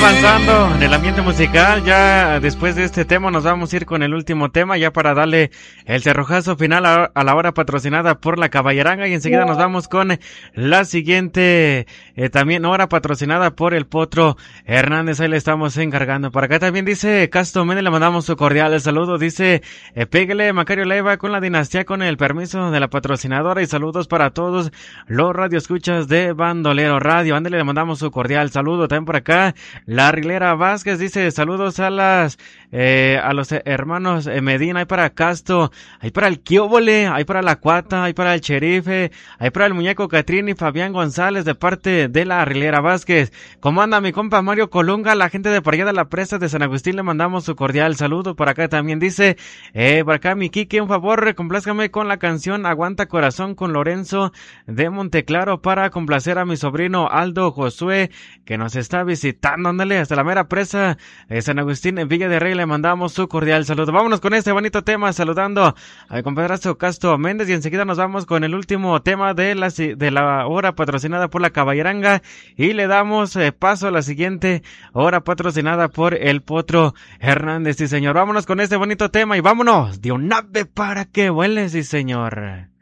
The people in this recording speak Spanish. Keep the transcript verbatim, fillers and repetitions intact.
avanzando en el ambiente musical. Ya después de este tema nos vamos a ir con el último tema, ya para darle el cerrojazo final a, a la hora patrocinada por la Caballeranga, y enseguida nos vamos con la siguiente eh, también hora patrocinada por el Potro Hernández. Ahí le estamos encargando. Por acá también dice Casto Méndez, le mandamos su cordial saludo. Dice eh, pégale Macario Leiva con la dinastía, con el permiso de la patrocinadora, y saludos para todos los radioescuchas de Bandolero Radio. Ándale, le mandamos su cordial saludo. También por acá la Rilera Vázquez dice saludos a las eh, a los hermanos eh, Medina, hay para Casto, hay para el Quióbole, hay para la Cuata, hay para el Cherife, hay para el Muñeco Catrín y Fabián González de parte de la Rilera Vázquez. ¿Cómo anda mi compa Mario Colunga? La gente de por allá de la presa de San Agustín, le mandamos su cordial saludo. Por acá también dice eh, por acá mi Kike, un favor, complázcame con la canción Aguanta Corazón con Lorenzo de Monteclaro para complacer a mi sobrino Aldo Josué, que nos está visitando. Ándale, hasta la mera presa de San Agustín en Villa de Rey, le mandamos su cordial saludo. Vámonos con este bonito tema, saludando al compadrazo Casto Méndez, y enseguida nos vamos con el último tema de la, de la hora patrocinada por la Caballeranga, y le damos eh, paso a la siguiente hora patrocinada por el Potro Hernández. Sí, señor, vámonos con este bonito tema y vámonos de un ave para que vuele, sí, señor.